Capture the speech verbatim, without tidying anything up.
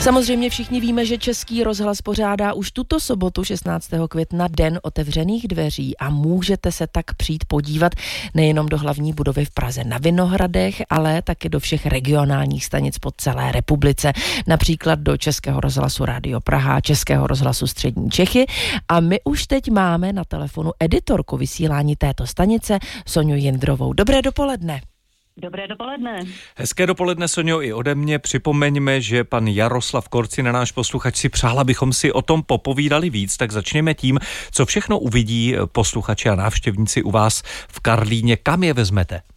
Samozřejmě všichni víme, že Český rozhlas pořádá už tuto sobotu šestnáctého května Den otevřených dveří a můžete se tak přijít podívat nejenom do hlavní budovy v Praze na Vinohradech, ale také do všech regionálních stanic po celé republice, například do Českého rozhlasu Rádio Praha, Českého rozhlasu Střední Čechy a my už teď máme na telefonu editorku vysílání této stanice Soňu Jindrovou. Dobré dopoledne. Dobré dopoledne. Hezké dopoledne, Soňo, i ode mě. Připomeňme, že pan Jaroslav Korcina, náš posluchač, si přál, abychom si o tom popovídali víc, tak začněme tím, co všechno uvidí posluchači a návštěvníci u vás v Karlíně. Kam je vezmete?